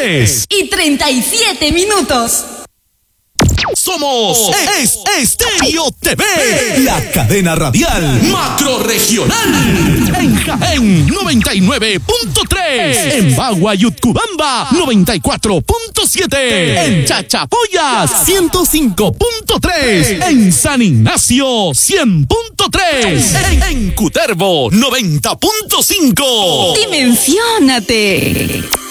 3:37. Somos Estéreo TV, la cadena radial macrorregional. En Jaén, 99.3. En Bagua y Utcubamba, 94.7. En Chachapoyas, 105.3. En San Ignacio, 100.3. En Cutervo, 90.5. Dimensiónate.